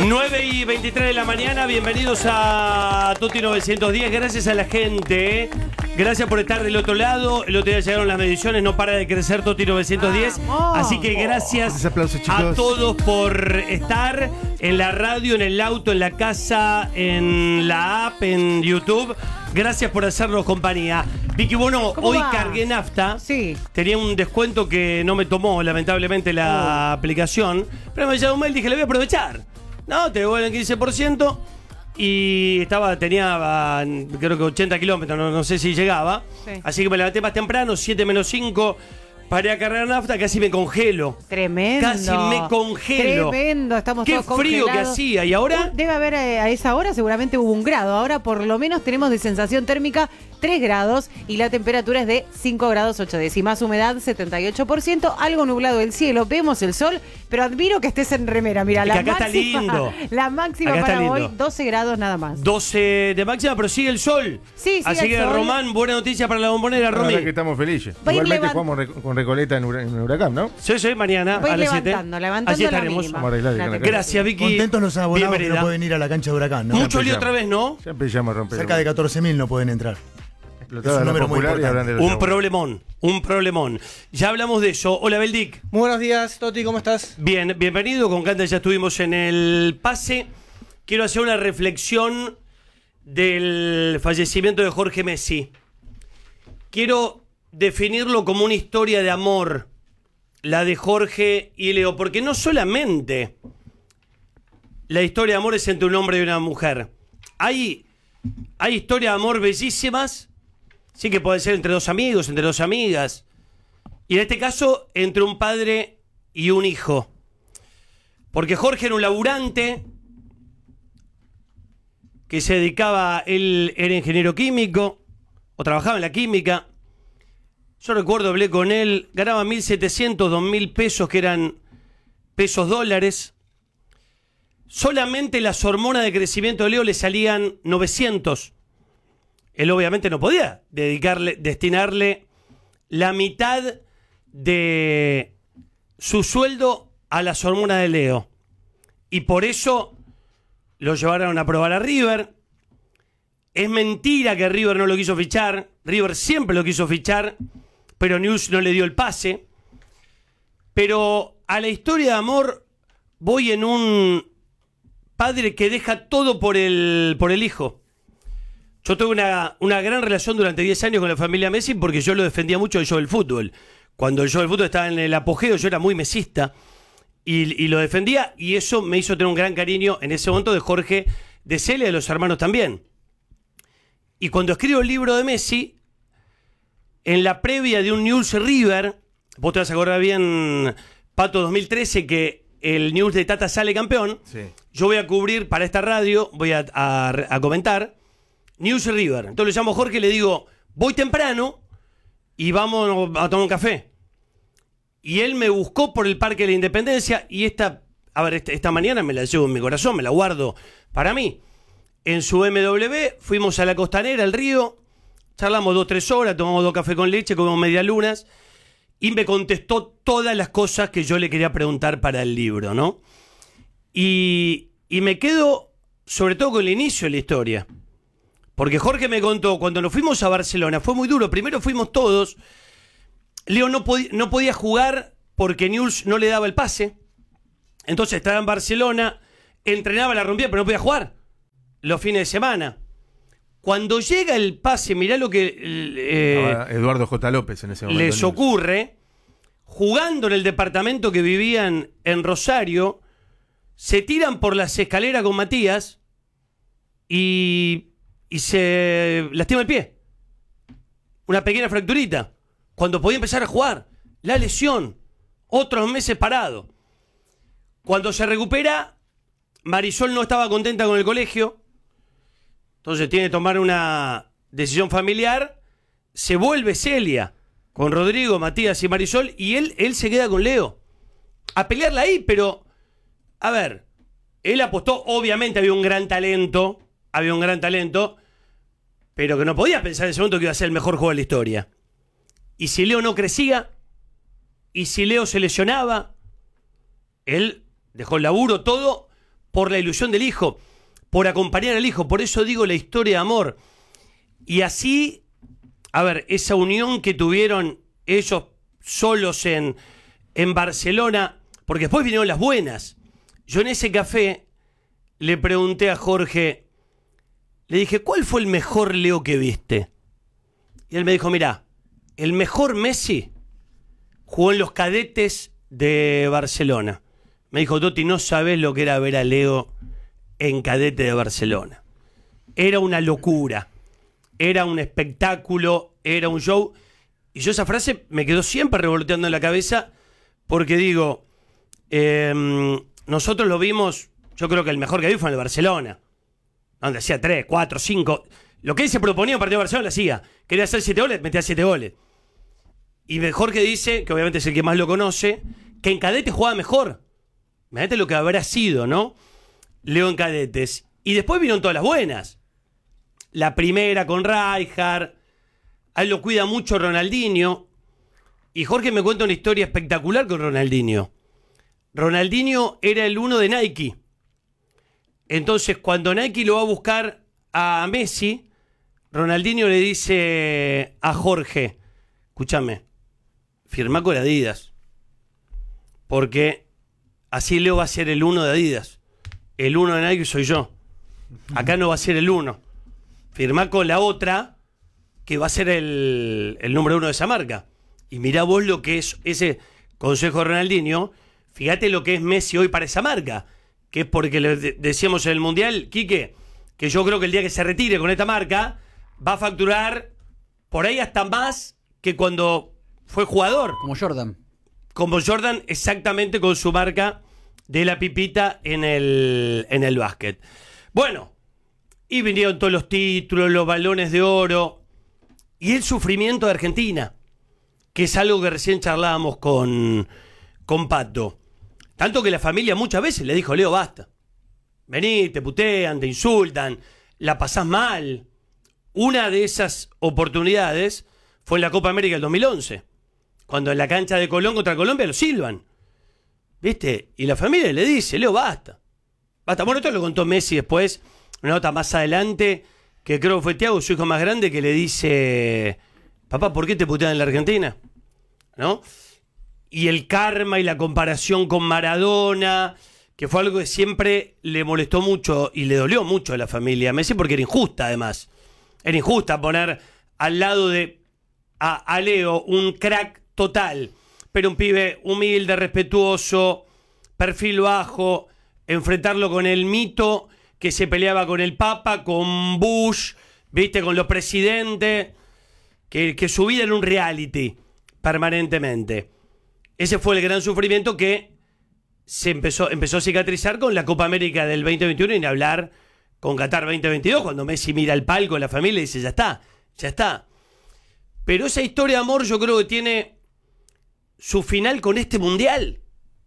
9:23 de la mañana, bienvenidos a Tuti 910, gracias a la gente, gracias por estar del otro lado. El otro día llegaron las mediciones, no para de crecer Tuti 910, así que gracias a todos por estar en la radio, en el auto, en la casa, en la app, en YouTube. Gracias por hacernos compañía. Vicky, bueno, hoy cargué nafta. Sí. Tenía un descuento que no me tomó, lamentablemente, la aplicación. Pero me llegó un mail y dije, le voy a aprovechar. No, te devuelven 15%. Y tenía creo que 80 kilómetros, no sé si llegaba. Sí. Así que me levanté más temprano, 7:05. Para ir a cargar nafta, casi me congelo. Tremendo. Casi me congelo. Tremendo, estamos todos congelados. Qué frío que hacía. ¿Y ahora? Debe haber, a esa hora seguramente hubo 1 grado. Ahora por lo menos tenemos de sensación térmica 3 grados y la temperatura es de 5 grados 8 décimas. Humedad 78%, algo nublado el cielo. Vemos el sol, pero admiro que estés en remera. Mira, la máxima, está lindo. La máxima acá para hoy, 12 grados nada más. 12 de máxima, pero sigue el sol. Sí, así que, Román, buena noticia para la Bombonera, Romy. La verdad que estamos felices. Igualmente jugamos con Recoleta en Huracán, ¿no? Sí, mañana a las 7. Levantando así estaremos. Gracias, Vicky. Contentos los abonados que no pueden ir a la cancha de Huracán, ¿no? Mucho lío otra vez, ¿no? Ya empezamos a romper. Cerca de 14.000 no pueden entrar. Es un número muy importante. Un problemón. Ya hablamos de eso. Hola, Beldic. Muy buenos días, Toti, ¿cómo estás? Bien, bienvenido. Con Canta ya estuvimos en el pase. Quiero hacer una reflexión del fallecimiento de Jorge Messi. Quiero definirlo como una historia de amor, la de Jorge y Leo, porque no solamente la historia de amor es entre un hombre y una mujer. Hay historias de amor bellísimas, sí, que pueden ser entre dos amigos, entre dos amigas, y en este caso entre un padre y un hijo. Porque Jorge era un laburante que se dedicaba, él era ingeniero químico o trabajaba en la química. Yo recuerdo, hablé con él, ganaba 1.700, 2.000 pesos, que eran pesos dólares. Solamente las hormonas de crecimiento de Leo le salían 900. Él obviamente no podía destinarle la mitad de su sueldo a las hormonas de Leo. Y por eso lo llevaron a probar a River. Es mentira que River no lo quiso fichar. River siempre lo quiso fichar, pero News no le dio el pase. Pero a la historia de amor voy en un padre que deja todo por el hijo. Yo tuve una gran relación durante 10 años con la familia Messi porque yo lo defendía mucho el show del fútbol. Cuando el show del fútbol estaba en el apogeo, yo era muy mesista y lo defendía, y eso me hizo tener un gran cariño en ese momento de Jorge, de Celia y de los hermanos también. Y cuando escribo el libro de Messi, en la previa de un News River, vos te vas a acordar bien, Pato, 2013, que el News de Tata sale campeón. Sí. Yo voy a cubrir para esta radio, voy a comentar News River. Entonces le llamo a Jorge y le digo, voy temprano y vamos a tomar un café. Y él me buscó por el Parque de la Independencia y esta mañana me la llevo en mi corazón, me la guardo para mí. En su BMW fuimos a la costanera, al río, charlamos 2-3 horas, tomamos 2 cafés con leche, comimos medialunas y me contestó todas las cosas que yo le quería preguntar para el libro, ¿no? Y me quedo sobre todo con el inicio de la historia. Porque Jorge me contó, cuando nos fuimos a Barcelona, fue muy duro. Primero fuimos todos. Leo no podía jugar porque News no le daba el pase. Entonces estaba en Barcelona, entrenaba, la rompía, pero no podía jugar los fines de semana. Cuando llega el pase, mirá lo que Eduardo J. López en ese momento les ocurre. Jugando en el departamento que vivían en Rosario, se tiran por las escaleras con Matías y se lastima el pie. Una pequeña fracturita. Cuando podía empezar a jugar. La lesión. Otros meses parado. Cuando se recupera, Marisol no estaba contenta con el colegio. Entonces tiene que tomar una decisión familiar. Se vuelve Celia con Rodrigo, Matías y Marisol. Y él se queda con Leo. A pelearla ahí, pero... A ver, él apostó. Obviamente había un gran talento. Pero que no podía pensar en ese momento que iba a ser el mejor jugador de la historia. Y si Leo no crecía, y si Leo se lesionaba, él dejó el laburo, todo, por la ilusión del hijo, por acompañar al hijo. Por eso digo la historia de amor. Y así, a ver, esa unión que tuvieron ellos solos en Barcelona, porque después vinieron las buenas. Yo en ese café le pregunté a Jorge, le dije, ¿cuál fue el mejor Leo que viste? Y él me dijo, mirá, el mejor Messi jugó en los cadetes de Barcelona. Me dijo, Totti, no sabés lo que era ver a Leo en cadete de Barcelona. Era una locura, era un espectáculo, era un show. Y yo esa frase me quedó siempre revoloteando en la cabeza porque digo, nosotros lo vimos, yo creo que el mejor que vi fue en el Barcelona, donde hacía 3, 4, 5. Lo que él se proponía en un partido de Barcelona lo hacía. Quería hacer 7 goles, metía 7 goles. Y Jorge dice, que obviamente es el que más lo conoce, que en cadete jugaba mejor. Imagínate lo que habrá sido, ¿no? Leo en cadetes. Y después vinieron todas las buenas. La primera con Rijkaard. A él lo cuida mucho Ronaldinho. Y Jorge me cuenta una historia espectacular con Ronaldinho. Ronaldinho era el 1 de Nike. Entonces, cuando Nike lo va a buscar a Messi, Ronaldinho le dice a Jorge, escúchame, firmá con Adidas. Porque así Leo va a ser el 1 de Adidas. El 1 de Nike soy yo. Acá no va a ser el 1. Firmá con la otra, que va a ser el número 1 de esa marca. Y mirá vos lo que es ese consejo de Ronaldinho. Fíjate lo que es Messi hoy para esa marca. Que es porque le decíamos en el Mundial, Quique, que yo creo que el día que se retire con esta marca, va a facturar por ahí hasta más que cuando fue jugador. Como Jordan. Como Jordan, exactamente, con su marca de la pipita en el básquet. Bueno, y vinieron todos los títulos, los balones de oro y el sufrimiento de Argentina, que es algo que recién charlábamos con Pato. Tanto que la familia muchas veces le dijo, Leo, basta. Vení, te putean, te insultan, la pasás mal. Una de esas oportunidades fue en la Copa América del 2011, cuando en la cancha de Colón contra Colombia lo silban. ¿Viste? Y la familia le dice, Leo, basta. Basta. Bueno, esto lo contó Messi después, una nota más adelante, que creo que fue Thiago, su hijo más grande, que le dice, papá, ¿por qué te putean en la Argentina? ¿No? Y el karma y la comparación con Maradona, que fue algo que siempre le molestó mucho y le dolió mucho a la familia Messi, porque era injusta además. Era injusta poner al lado de a Leo un crack total, pero un pibe humilde, respetuoso, perfil bajo, enfrentarlo con el mito que se peleaba con el Papa, con Bush, viste, con los presidentes, que su vida era un reality permanentemente. Ese fue el gran sufrimiento que se empezó a cicatrizar con la Copa América del 2021 y ni hablar con Qatar 2022, cuando Messi mira el palco de la familia y dice, ya está. Pero esa historia de amor yo creo que tiene su final con este Mundial.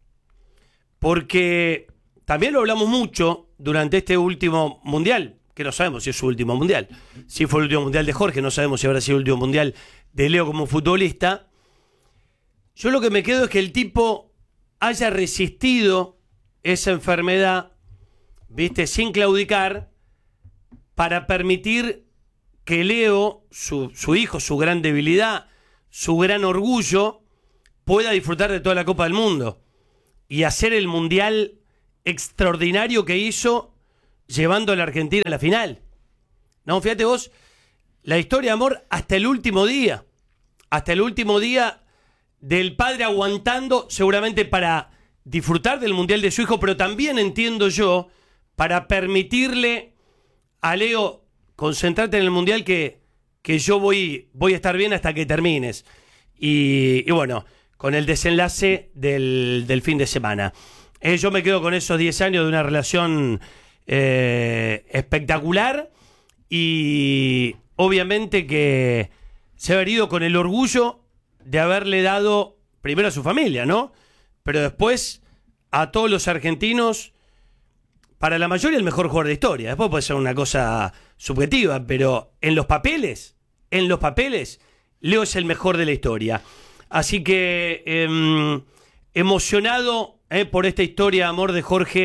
Porque también lo hablamos mucho durante este último Mundial, que no sabemos si es su último Mundial. Si fue el último Mundial de Jorge, no sabemos si habrá sido el último Mundial de Leo como futbolista. Yo lo que me quedo es que el tipo haya resistido esa enfermedad, viste, sin claudicar, para permitir que Leo, su hijo, su gran debilidad, su gran orgullo, pueda disfrutar de toda la Copa del Mundo y hacer el Mundial extraordinario que hizo llevando a la Argentina a la final. No, fíjate vos, la historia de amor hasta el último día del padre aguantando seguramente para disfrutar del Mundial de su hijo, pero también entiendo yo, para permitirle a Leo, concentrarte en el Mundial que yo voy a estar bien hasta que termines. Y bueno, con el desenlace del fin de semana. Yo me quedo con esos 10 años de una relación espectacular y obviamente que se ha ido con el orgullo de haberle dado primero a su familia, ¿no? Pero después a todos los argentinos, para la mayoría el mejor jugador de historia. Después puede ser una cosa subjetiva, pero en los papeles, Leo es el mejor de la historia. Así que emocionado por esta historia de amor de Jorge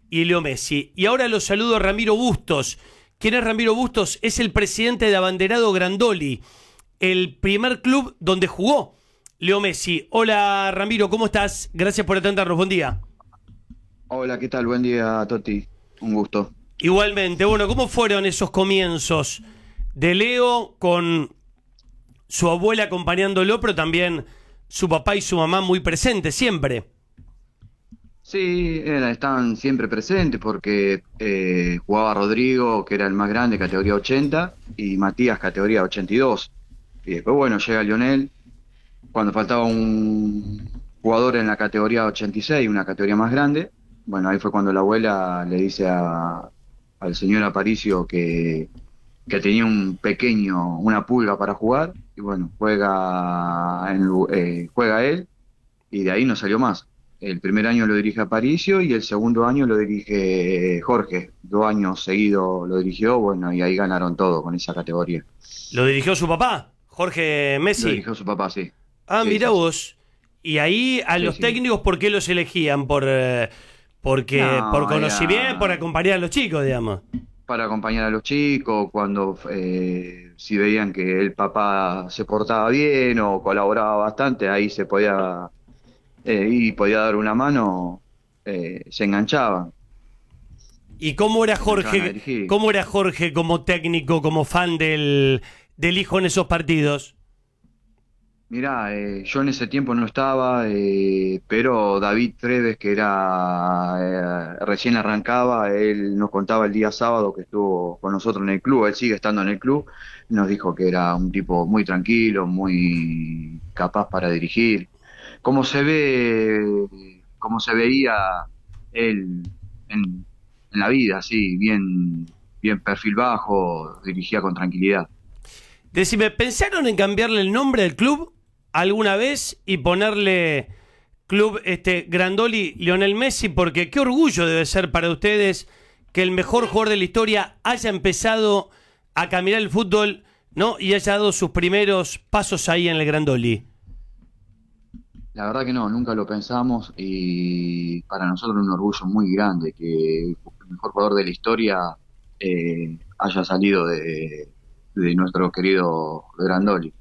y Leo Messi. Y ahora lo saludo a Ramiro Bustos. ¿Quién es Ramiro Bustos? Es el presidente de Abanderado Grandoli, el primer club donde jugó Leo Messi. Hola Ramiro, ¿cómo estás? Gracias por atendernos, buen día. Hola, ¿qué tal? Buen día, Toti. Un gusto. Igualmente, bueno, ¿cómo fueron esos comienzos de Leo con su abuela acompañándolo, pero también su papá y su mamá muy presentes siempre? Sí, estaban siempre presentes porque jugaba Rodrigo, que era el más grande, categoría 80, y Matías, categoría 82. Y después, bueno, llega Lionel, cuando faltaba un jugador en la categoría 86, una categoría más grande. Bueno, ahí fue cuando la abuela le dice al señor Aparicio que tenía una pulga para jugar, y bueno, juega él, y de ahí no salió más. El primer año lo dirige Aparicio y el segundo año lo dirige Jorge. 2 años seguidos lo dirigió, bueno, y ahí ganaron todo con esa categoría. ¿Lo dirigió su papá, Jorge Messi? Lo dirigió su papá, sí. Ah, sí, mira sí. vos. Y ahí a los técnicos, ¿por qué los elegían? ¿Por conocimiento, por acompañar a los chicos, digamos? Para acompañar a los chicos, cuando si veían que el papá se portaba bien o colaboraba bastante, ahí se podía dar una mano, se enganchaban. ¿Y cómo era Jorge? ¿Cómo era Jorge como técnico, como fan del hijo en esos partidos? Mirá, yo en ese tiempo no estaba, pero David Treves, que recién arrancaba, él nos contaba el día sábado que estuvo con nosotros en el club, él sigue estando en el club, nos dijo que era un tipo muy tranquilo, muy capaz para dirigir. Como se veía él en la vida, así, bien perfil bajo, dirigía con tranquilidad. Decime, ¿pensaron en cambiarle el nombre del club alguna vez y ponerle Club Grandoli Lionel Messi? Porque qué orgullo debe ser para ustedes que el mejor jugador de la historia haya empezado a caminar el fútbol, ¿no? Y haya dado sus primeros pasos ahí en el Grandoli. La verdad que no, nunca lo pensamos, y para nosotros es un orgullo muy grande que el mejor jugador de la historia haya salido de nuestro querido Grandoli.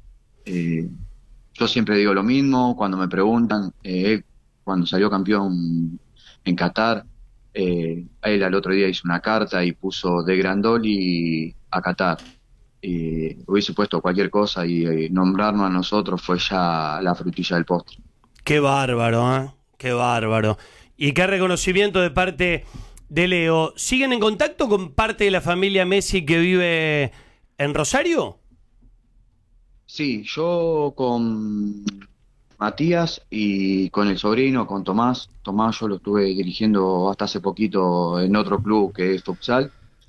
Yo siempre digo lo mismo cuando me preguntan, cuando salió campeón en Qatar, él al otro día hizo una carta y puso de Grandoli a Qatar. Hubiese puesto cualquier cosa y nombrarnos a nosotros fue ya la frutilla del postre. Qué bárbaro, ¿eh? Qué bárbaro. Y qué reconocimiento de parte de Leo. ¿Siguen en contacto con parte de la familia Messi que vive en Rosario? Sí, yo con Matías y con el sobrino, con Tomás. Tomás yo lo estuve dirigiendo hasta hace poquito en otro club que es futsal.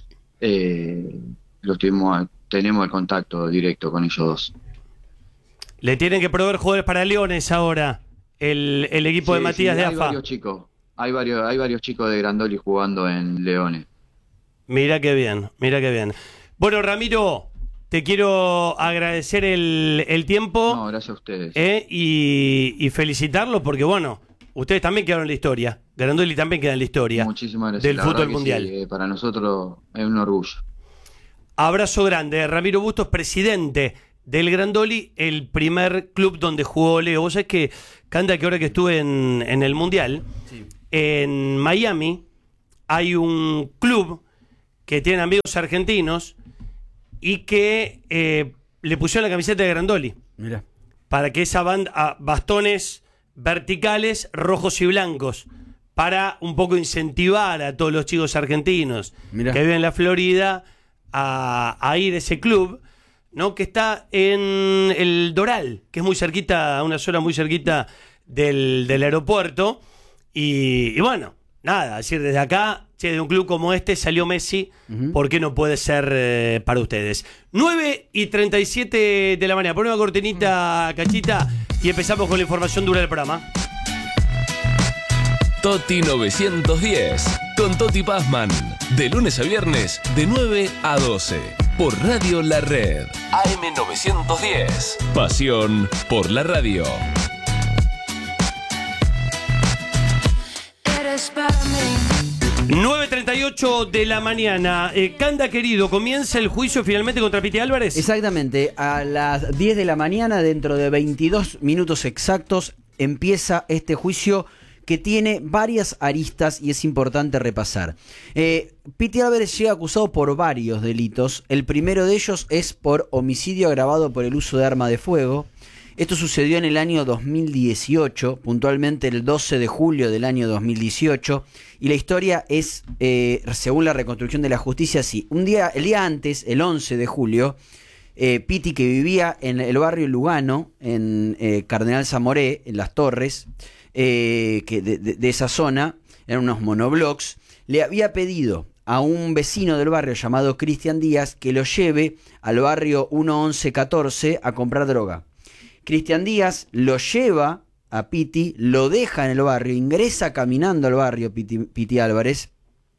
Tenemos el contacto directo con ellos dos. Le tienen que proveer jugadores para Leones ahora, el equipo de Matías de AFA. Hay varios chicos de Grandoli jugando en Leones. Mira qué bien, mira qué bien. Bueno, Ramiro, te quiero agradecer el tiempo. No, gracias a ustedes. Y felicitarlos porque, bueno, ustedes también quedaron en la historia. Grandoli también queda en la historia. Muchísimas gracias. Del fútbol mundial. Sí, para nosotros es un orgullo. Abrazo grande. Ramiro Bustos, presidente del Grandoli, el primer club donde jugó Leo. Vos sabés que, Canda, que ahora que estuve en el mundial, sí, en Miami hay un club que tiene amigos argentinos y que le pusieron la camiseta de Grandoli. Mira. Para que esa banda, bastones verticales rojos y blancos, para un poco incentivar a todos los chicos argentinos que viven en la Florida a ir a ese club, ¿no? Que está en el Doral, que es muy cerquita, una zona muy cerquita del aeropuerto. Y bueno, nada, decir, desde acá, de un club como este salió Messi, ¿por qué no puede ser para ustedes? 9:37 de la mañana. Pon una cortinita, Cachita, y empezamos con la información dura del programa. Toti 910, con Toti Pazman, de lunes a viernes, de 9 a 12, por Radio La Red, AM 910, pasión por la radio. Eres para mí 9:38 de la mañana. Canda, querido, comienza el juicio finalmente contra Piti Álvarez. Exactamente, a las 10 de la mañana, dentro de 22 minutos exactos, empieza este juicio que tiene varias aristas y es importante repasar. Piti Álvarez llega acusado por varios delitos. El primero de ellos es por homicidio agravado por el uso de arma de fuego. Esto sucedió en el año 2018, puntualmente el 12 de julio del año 2018, y la historia es, según la reconstrucción de la justicia, así. El día antes, el 11 de julio, Piti, que vivía en el barrio Lugano, en Cardenal Zamoré, en Las Torres, de esa zona, eran unos monoblocks, le había pedido a un vecino del barrio llamado Cristian Díaz que lo lleve al barrio 11114 a comprar droga. Cristian Díaz lo lleva a Piti, lo deja en el barrio, ingresa caminando al barrio Piti Álvarez,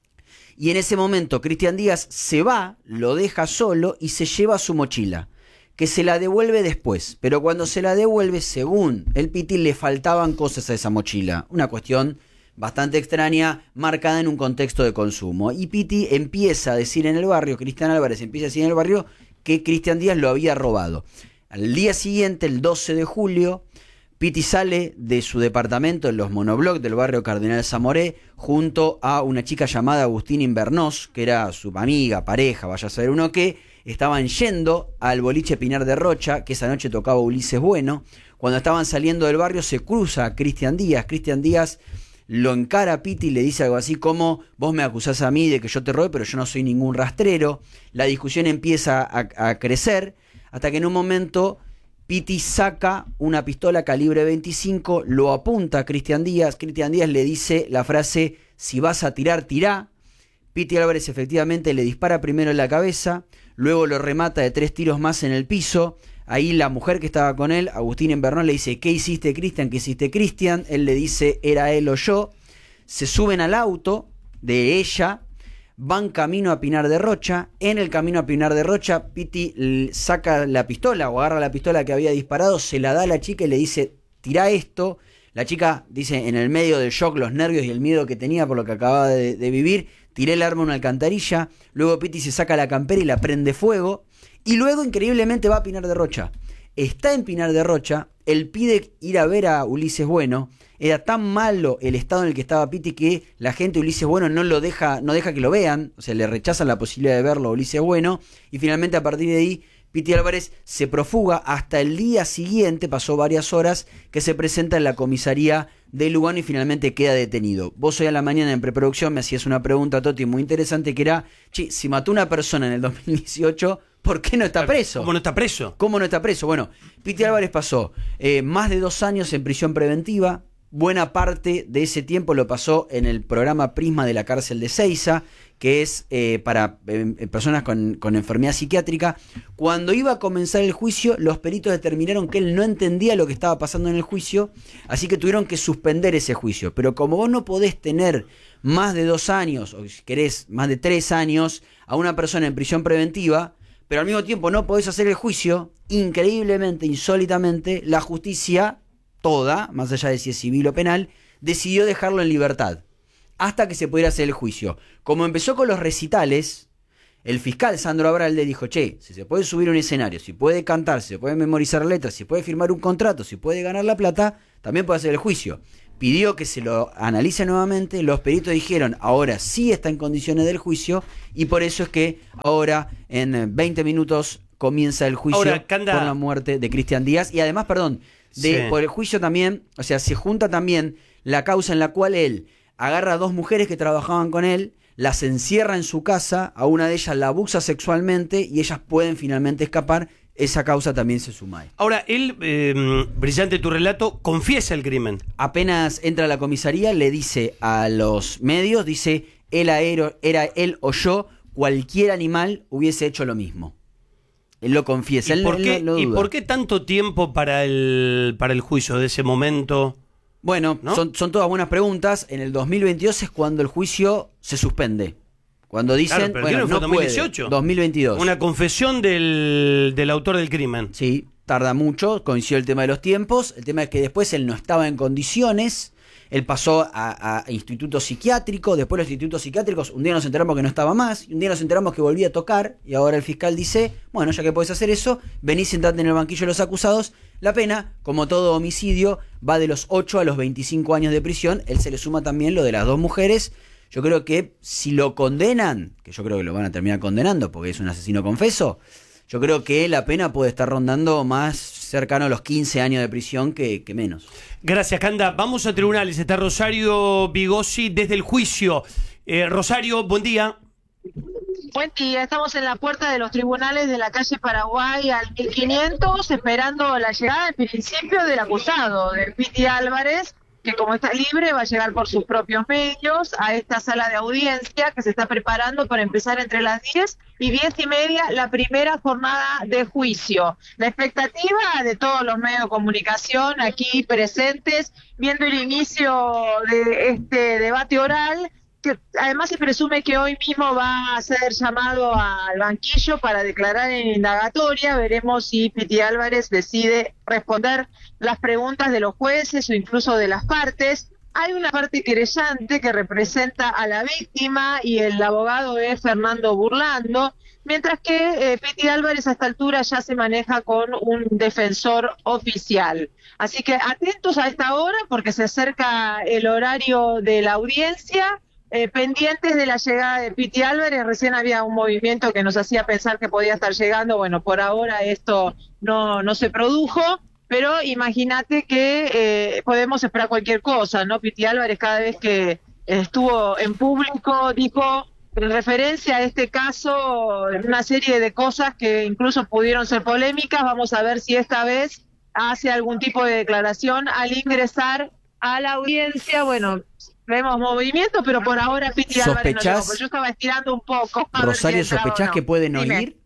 y en ese momento Cristian Díaz se va, lo deja solo y se lleva su mochila, que se la devuelve después, pero cuando se la devuelve, según el Piti, le faltaban cosas a esa mochila, una cuestión bastante extraña, marcada en un contexto de consumo, y Piti empieza a decir en el barrio, Cristian Álvarez empieza a decir en el barrio que Cristian Díaz lo había robado. Al día siguiente, el 12 de julio, Piti sale de su departamento en los monoblocks del barrio Cardenal Zamoré junto a una chica llamada Agustina Invernós, que era su amiga, pareja, vaya a saber uno qué. Estaban yendo al boliche Pinar de Rocha, que esa noche tocaba Ulises Bueno. Cuando estaban saliendo del barrio se cruza a Cristian Díaz. Cristian Díaz lo encara a Piti y le dice algo así como: vos me acusás a mí de que yo te robé, pero yo no soy ningún rastrero. La discusión empieza a crecer, hasta que en un momento Piti saca una pistola calibre 25, lo apunta a Cristian Díaz. Cristian Díaz le dice la frase: si vas a tirar, tirá. Piti Álvarez efectivamente le dispara primero en la cabeza, luego lo remata de 3 tiros más en el piso. Ahí la mujer que estaba con él, Agustín Invernós, le dice: ¿qué hiciste, Cristian? ¿Qué hiciste, Cristian? Él le dice: era él o yo. Se suben al auto de ella, van camino a Pinar de Rocha. En el camino a Pinar de Rocha, Piti saca la pistola o agarra la pistola que había disparado, se la da a la chica y le dice: tirá esto. La chica dice, en el medio del shock, los nervios y el miedo que tenía por lo que acababa de vivir, tiré el arma en una alcantarilla. Luego Piti se saca la campera y la prende fuego. Y luego, increíblemente, va a Pinar de Rocha. Está en Pinar de Rocha, él pide ir a ver a Ulises Bueno. Era tan malo el estado en el que estaba Piti que la gente de Ulises Bueno no deja que lo vean, o sea, le rechazan la posibilidad de verlo a Ulises Bueno, y finalmente a partir de ahí Piti Álvarez se profuga hasta el día siguiente, pasó varias horas, que se presenta en la comisaría de Lugano y finalmente queda detenido. Vos hoy a la mañana en preproducción me hacías una pregunta, Toti, muy interesante, que era: che, si mató una persona en el 2018... ¿por qué no está preso? ¿Cómo no está preso? ¿Cómo no está preso? Bueno, Piti Álvarez pasó más de 2 años en prisión preventiva. Buena parte de ese tiempo lo pasó en el programa Prisma de la cárcel de Seiza, que es para personas con enfermedad psiquiátrica. Cuando iba a comenzar el juicio, los peritos determinaron que él no entendía lo que estaba pasando en el juicio, así que tuvieron que suspender ese juicio. Pero como vos no podés tener más de 2 años, o si querés más de 3 años, a una persona en prisión preventiva, pero al mismo tiempo no podés hacer el juicio, increíblemente, insólitamente, la justicia toda, más allá de si es civil o penal, decidió dejarlo en libertad hasta que se pudiera hacer el juicio. Como empezó con los recitales, el fiscal Sandro Abral le dijo: che, si se puede subir a un escenario, si puede cantar, si se puede memorizar letras, si puede firmar un contrato, si puede ganar la plata, también puede hacer el juicio. Pidió que se lo analice nuevamente, los peritos dijeron: ahora sí está en condiciones del juicio, y por eso es que ahora en 20 minutos comienza el juicio por la muerte de Cristian Díaz. Y además, por el juicio también, o sea, se junta también la causa en la cual él agarra a 2 mujeres que trabajaban con él, las encierra en su casa, a una de ellas la abusa sexualmente y ellas pueden finalmente escapar. Esa causa también se suma ahí. Ahora, él, brillante tu relato, confiesa el crimen. Apenas entra a la comisaría, le dice a los medios, dice: era él o yo, cualquier animal hubiese hecho lo mismo. Él lo confiesa. ¿Y por qué tanto tiempo para el juicio de ese momento? Bueno, ¿no? Son todas buenas preguntas. En el 2022 es cuando el juicio se suspende. Cuando dicen, claro, pero bueno, no fue 2018. Puede, 2022. Una confesión del autor del crimen. Sí, tarda mucho, coincidió el tema de los tiempos. El tema es que después él no estaba en condiciones. Él pasó a instituto psiquiátrico, después los institutos psiquiátricos, un día nos enteramos que no estaba más, y un día nos enteramos que volvía a tocar, y ahora el fiscal dice, bueno, ya que podés hacer eso, vení, sentate en el banquillo de los acusados. La pena, como todo homicidio, va de los 8 a los 25 años de prisión. Él se le suma también lo de las 2 mujeres. Yo creo que si lo condenan, que yo creo que lo van a terminar condenando porque es un asesino confeso, yo creo que la pena puede estar rondando más cercano a los 15 años de prisión que menos. Gracias, Canda. Vamos a tribunales. Está Rosario Bigossi desde el juicio. Rosario, buen día. Buen día, estamos en la puerta de los tribunales de la calle Paraguay al 1500, esperando la llegada en principio del acusado, de Piti Álvarez, que como está libre va a llegar por sus propios medios a esta sala de audiencia que se está preparando para empezar entre las 10 y 10:30 la primera jornada de juicio. La expectativa de todos los medios de comunicación aquí presentes, viendo el inicio de este debate oral, que además se presume que hoy mismo va a ser llamado al banquillo para declarar en indagatoria. Veremos si Piti Álvarez decide responder las preguntas de los jueces o incluso de las partes. Hay una parte querellante que representa a la víctima y el abogado es Fernando Burlando, mientras que Piti Álvarez a esta altura ya se maneja con un defensor oficial. Así que atentos a esta hora porque se acerca el horario de la audiencia. Pendientes de la llegada de Piti Álvarez, recién había un movimiento que nos hacía pensar que podía estar llegando. Bueno, por ahora esto no se produjo, pero imagínate que podemos esperar cualquier cosa, ¿no? Piti Álvarez cada vez que estuvo en público dijo en referencia a este caso una serie de cosas que incluso pudieron ser polémicas. Vamos a ver si esta vez hace algún tipo de declaración al ingresar a la audiencia. Bueno, vemos movimiento, pero por ahora Piti Álvarez no llegó, porque yo estaba estirando un poco. Rosario, ¿sospechás que puede no ir?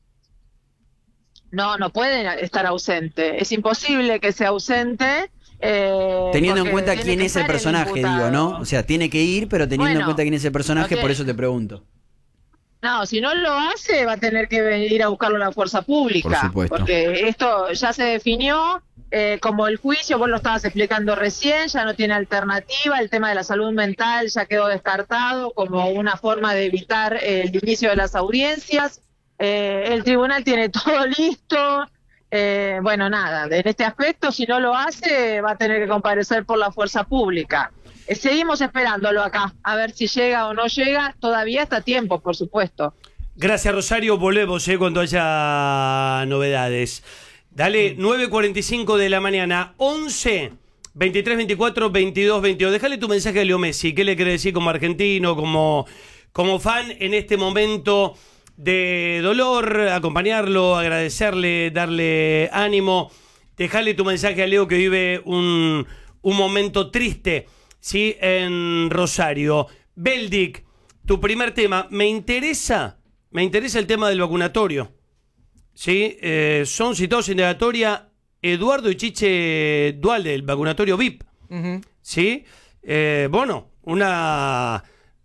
No puede estar ausente. Es imposible que sea ausente. Teniendo en cuenta quién es el personaje, digo, ¿no? O sea, tiene que ir, pero teniendo en cuenta quién es el personaje, por eso te pregunto. No, si no lo hace, va a tener que ir a buscarlo a la fuerza pública. Por supuesto. Porque esto ya se definió. Como el juicio, vos lo estabas explicando recién, ya no tiene alternativa, el tema de la salud mental ya quedó descartado como una forma de evitar el inicio de las audiencias. El tribunal tiene todo listo. Bueno, nada, en este aspecto, si no lo hace, va a tener que comparecer por la fuerza pública. Seguimos esperándolo acá, a ver si llega o no llega. Todavía está a tiempo, por supuesto. Gracias, Rosario. Volvemos cuando haya novedades. Dale, 9:45 de la mañana, 11 23 24 22 22. Déjale tu mensaje a Leo Messi. ¿Qué le quiere decir como argentino, como fan en este momento de dolor? Acompañarlo, agradecerle, darle ánimo. Déjale tu mensaje a Leo que vive un momento triste, ¿sí? En Rosario. Beldic, tu primer tema. Me interesa el tema del vacunatorio. Sí, son citados en indagatoria Eduardo y Chiche Dualde, del vacunatorio VIP. Uh-huh. Sí, bueno, una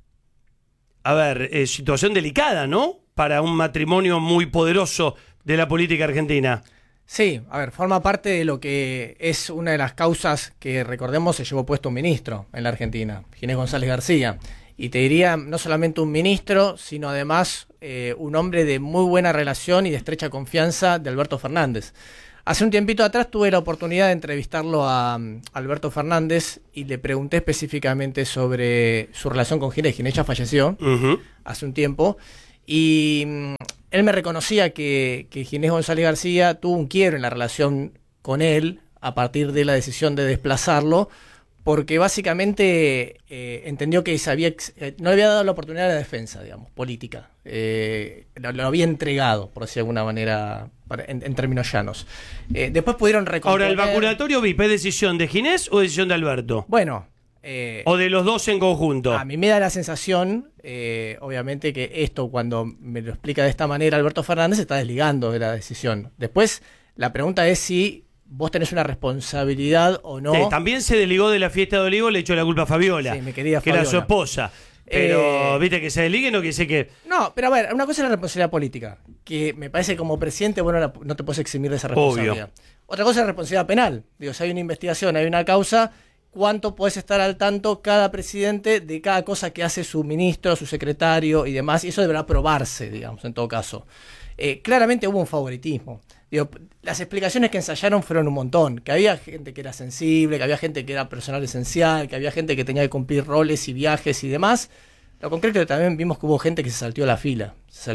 situación delicada, ¿no? Para un matrimonio muy poderoso de la política argentina. Sí, forma parte de lo que es una de las causas que, recordemos, se llevó puesto un ministro en la Argentina, Ginés González García. Y te diría, no solamente un ministro, sino además un hombre de muy buena relación y de estrecha confianza de Alberto Fernández. Hace un tiempito atrás tuve la oportunidad de entrevistarlo a Alberto Fernández y le pregunté específicamente sobre su relación con Ginés. Ginés ya falleció hace un tiempo y él me reconocía que Ginés González García tuvo un quiebre en la relación con él a partir de la decisión de desplazarlo, porque básicamente entendió que no le había dado la oportunidad de la defensa, digamos, política. Lo había entregado, por decir de alguna manera, en términos llanos. Después pudieron recomponer... Ahora, ¿el vacunatorio VIP es decisión de Ginés o decisión de Alberto? Bueno... ¿o de los dos en conjunto? A mí me da la sensación, obviamente, que esto, cuando me lo explica de esta manera Alberto Fernández, se está desligando de la decisión. Después, la pregunta es si vos tenés una responsabilidad o no. También se desligó de la fiesta de Olivo, le echó la culpa a Fabiola, sí, mi querida que Fabiola. era su esposa. Pero, viste, que se desligue no quiere decir que... No, pero una cosa es la responsabilidad política, que me parece que como presidente, bueno, no te puedes eximir de esa responsabilidad. Obvio. Otra cosa es la responsabilidad penal. Digo, si hay una investigación, hay una causa, cuánto podés estar al tanto cada presidente de cada cosa que hace su ministro, su secretario y demás, y eso deberá probarse, digamos, en todo caso. Claramente hubo un favoritismo. Digo, las explicaciones que ensayaron fueron un montón, que había gente que era sensible, que había gente que era personal esencial, que había gente que tenía que cumplir roles y viajes y demás. Lo concreto es que también vimos que hubo gente que se salteó la fila.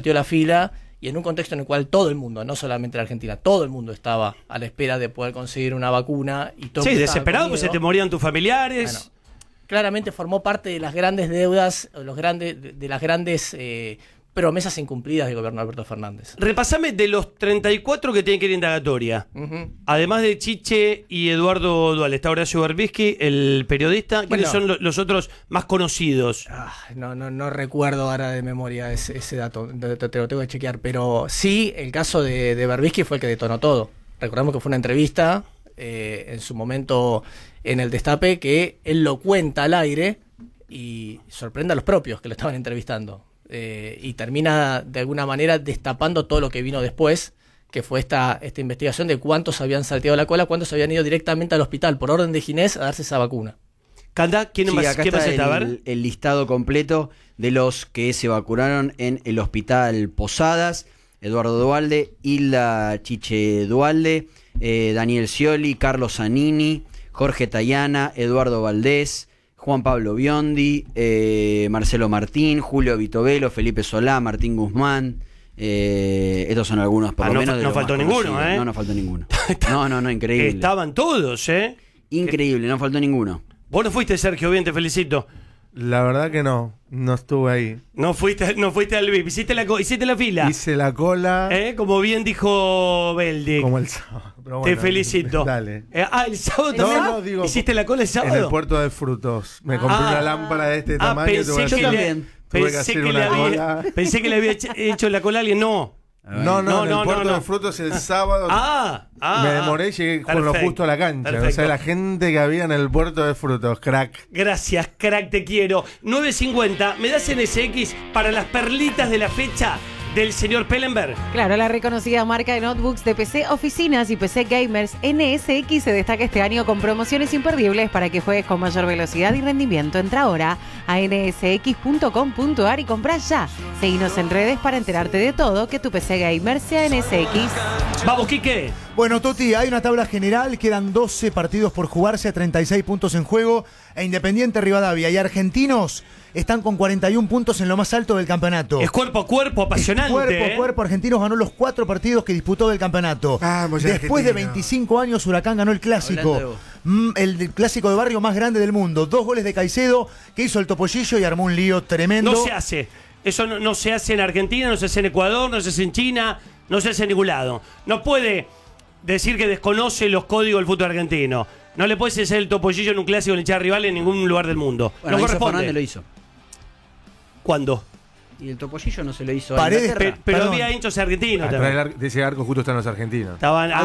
Y en un contexto en el cual todo el mundo, no solamente la Argentina, todo el mundo estaba a la espera de poder conseguir una vacuna. Y todo desesperado porque se te morían tus familiares. Bueno, claramente formó parte de las grandes deudas, de las grandes promesas incumplidas del gobierno de Alberto Fernández. Repasame de los 34 que tienen que ir a indagatoria. Además de Chiche y Eduardo Dualde, está Horacio Berbisky, el periodista. ¿Quiénes son los otros más conocidos? No recuerdo ahora de memoria ese dato, te lo tengo que chequear, pero sí, el caso de Berbisky fue el que detonó todo. Recordemos que fue una entrevista en su momento en el Destape, que él lo cuenta al aire y sorprende a los propios que lo estaban entrevistando. Y termina de alguna manera destapando todo lo que vino después, que fue esta investigación de cuántos habían salteado la cola, cuántos habían ido directamente al hospital por orden de Ginés a darse esa vacuna. Canda, ¿quién más está el listado completo de los que se vacunaron en el hospital Posadas? Eduardo Dualde, Hilda Chiche Dualde, Daniel Scioli, Carlos Zanini, Jorge Tayana, Eduardo Valdés, Juan Pablo Biondi, Marcelo Martín, Julio Vitovelo, Felipe Solá, Martín Guzmán. Estos son algunos, por lo menos. No faltó ninguno, ¿eh? No faltó ninguno. No, increíble. Estaban todos, ¿eh? Increíble, no faltó ninguno. Vos no fuiste, Sergio, bien, te felicito. La verdad que no estuve ahí. No fuiste al VIP, hiciste la fila. Hice la cola. Como bien dijo Beldi. Como el sábado. Pero bueno, te felicito. Dale. El sábado también. Digo, ¿hiciste la cola el sábado? En el Puerto de Frutos. Me compré una lámpara de este tamaño. Pensé que le había hecho la cola a alguien. No. No, en el Puerto de Frutos el sábado. Me demoré y llegué con lo justo a la cancha. Perfecto. O sea, la gente que había en el Puerto de Frutos, crack. Gracias, crack, te quiero. 9.50, ¿me das NSX para las perlitas de la fecha del señor Pellenberg? Claro, la reconocida marca de notebooks de PC Oficinas y PC Gamers NSX se destaca este año con promociones imperdibles para que juegues con mayor velocidad y rendimiento. Entra ahora a nsx.com.ar y compra ya. Seguinos en redes para enterarte de todo, que tu PC Gamer sea NSX. Vamos, Quique. Bueno, Toti, hay una tabla general, quedan 12 partidos por jugarse, 36 puntos en juego, e Independiente, Rivadavia y Argentinos están con 41 puntos en lo más alto del campeonato. Es cuerpo a cuerpo, apasionante. Cuerpo a cuerpo, Argentinos ganó los 4 partidos que disputó del campeonato. Después de 25 años, Huracán ganó el clásico. El clásico de barrio más grande del mundo. 2 goles de Caicedo, que hizo el Topollillo y armó un lío tremendo. No se hace. Eso no se hace en Argentina, no se hace en Ecuador, no se hace en China, no se hace en ningún lado. No puede decir que desconoce los códigos del fútbol argentino. No le puedes hacer el Topollillo en un clásico en hinchada rival en ningún lugar del mundo. Bueno, no corresponde. Fernández lo hizo. ¿Cuándo? Y el Topollillo no se lo hizo Paredes, pero había hinchos argentinos también. De ese arco justo están los argentinos.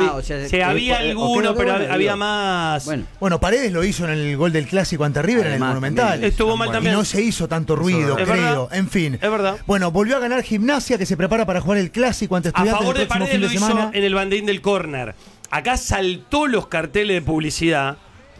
Había algunos, pero había más. Bueno, Paredes lo hizo en el gol del clásico ante River. Además, en el Monumental. Estuvo mal también. Y no se hizo tanto ruido, creo. Verdad. En fin. Es verdad. Bueno, volvió a ganar Gimnasia, que se prepara para jugar el clásico ante Estudiantes. A favor de Paredes lo hizo en el banderín del córner. Acá saltó los carteles de publicidad.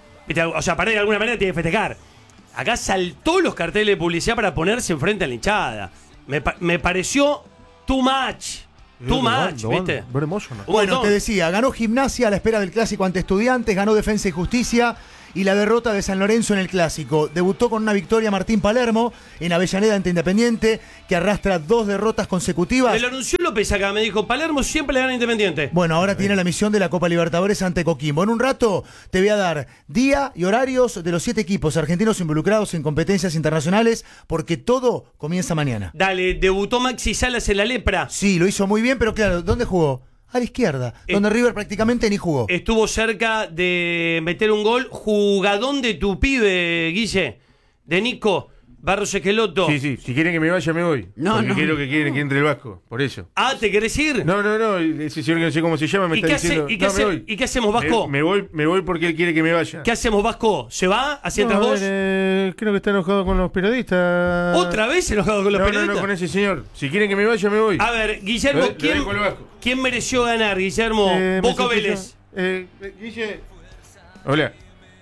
O sea, Paredes de alguna manera tiene que festejar. Acá saltó los carteles de publicidad para ponerse enfrente a la hinchada. Me pareció too much. ¿Viste? Bueno, te decía, ganó Gimnasia a la espera del clásico ante Estudiantes, ganó Defensa y Justicia y la derrota de San Lorenzo en el clásico. Debutó con una victoria Martín Palermo en Avellaneda ante Independiente, que arrastra 2 derrotas consecutivas. Me lo anunció López acá, me dijo, Palermo siempre le gana a Independiente. Bueno, ahora tiene la misión de la Copa Libertadores ante Coquimbo. En un rato te voy a dar día y horarios de los 7 equipos argentinos involucrados en competencias internacionales, porque todo comienza mañana. Dale, debutó Maxi Salas en la Lepra. Sí, lo hizo muy bien, pero claro, ¿dónde jugó? A la izquierda, donde River prácticamente ni jugó. Estuvo cerca de meter un gol. Jugadón de tu pibe, Guille, de Nico Barros Esqueloto. Sí, si quieren que me vaya, me voy. Porque quiero que entre el Vasco, por eso. ¿te querés ir? No, ese señor que no sé cómo se llama me está diciendo... ¿Y qué hacemos, Vasco? Me voy porque él quiere que me vaya. ¿Qué hacemos, Vasco? ¿Se va? ¿Así entras vos? Creo que está enojado con los periodistas. ¿Otra vez enojado con los periodistas? No, con ese señor. Si quieren que me vaya, me voy. A ver, Guillermo, ¿quién mereció ganar, Guillermo? ¿Boca o Vélez? Guille... Hola.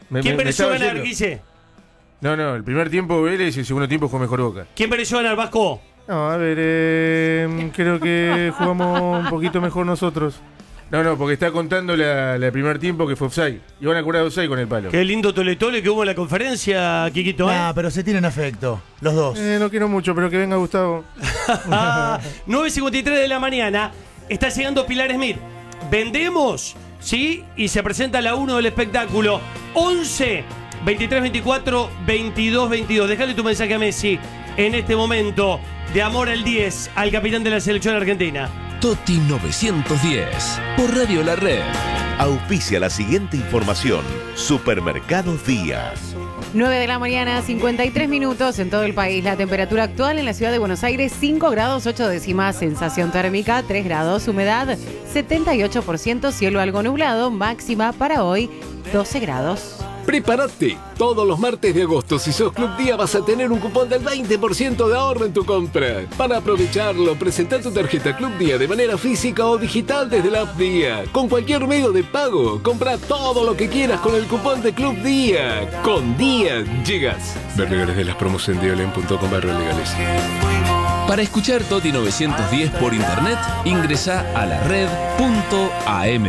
¿Quién mereció ganar, Guille? No, el primer tiempo Vélez y el segundo tiempo fue mejor Boca. ¿Quién mereció ganar, Vasco? No, a ver, creo que jugamos un poquito mejor nosotros. No, porque está contando la primer tiempo que fue offside. Y van a curar offside con el palo. Qué lindo tole-tole que hubo en la conferencia, Quiquito. Pero se tienen afecto, los dos. No quiero mucho, pero que venga Gustavo. 9:53 de la mañana. Está llegando Pilar Smith. Vendemos, ¿sí? Y se presenta la 1 del espectáculo. 11 23 24 22 22. Dejale tu mensaje a Messi en este momento de amor al 10 al capitán de la selección argentina. Toti 910 por Radio La Red. Auspicia la siguiente información. Supermercado Día. 9 de la mañana, 53 minutos en todo el país. La temperatura actual en la ciudad de Buenos Aires, 5 grados 8 décimas. Sensación térmica, 3 grados. Humedad, 78%. Cielo algo nublado. Máxima para hoy, 12 grados. Prepárate. Todos los martes de agosto, si sos Club Día, vas a tener un cupón del 20% de ahorro en tu compra. Para aprovecharlo, presenta tu tarjeta Club Día de manera física o digital desde la app Día. Con cualquier medio de pago, compra todo lo que quieras con el cupón de Club Día. Con Día llegas. Ver legales de las promos en dialen.com/legales. Para escuchar Toti 910 por internet, ingresa a la red.am.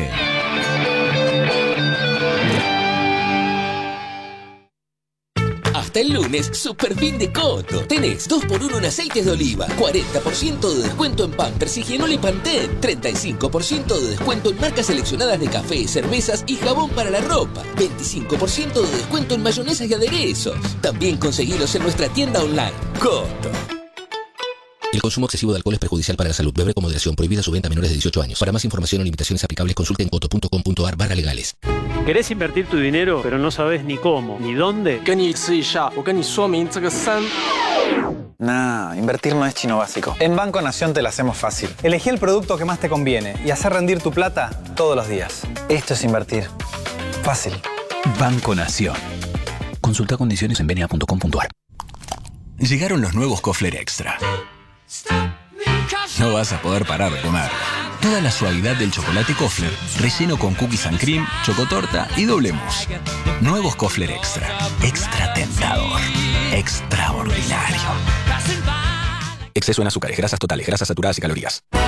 Hasta el lunes, super fin de Coto. Tenés 2x1 en aceites de oliva, 40% de descuento en Pampers, Higienol y Pantene, 35% de descuento en marcas seleccionadas de café, cervezas y jabón para la ropa, 25% de descuento en mayonesas y aderezos. También conseguilos en nuestra tienda online, Coto. El consumo excesivo de alcohol es perjudicial para la salud. Beber con moderación. Prohibida su venta a menores de 18 años. Para más información o limitaciones aplicables, consulte en coto.com.ar/legales. ¿Querés invertir tu dinero, pero no sabes ni cómo, ni dónde? Nah, invertir no es chino básico. En Banco Nación te la hacemos fácil. Elegí el producto que más te conviene y hacer rendir tu plata todos los días. Esto es invertir. Fácil. Banco Nación. Consulta condiciones en benia.com.ar. Llegaron los nuevos Kofler Extra. No vas a poder parar de comer. Toda la suavidad del chocolate Kofler, relleno con cookies and cream, chocotorta y doble mousse. Nuevos Kofler Extra. Extra tentador. Extraordinario. Exceso en azúcares, grasas totales, grasas saturadas y calorías.